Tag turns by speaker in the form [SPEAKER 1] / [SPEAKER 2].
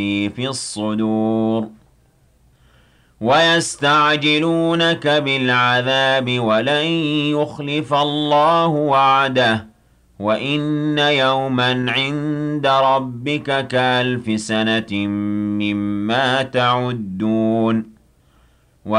[SPEAKER 1] في الصدور ويستعجلونك بالعذاب ولن يخلف الله وعده وإن يوما عند ربك كألف سنة مما تعدون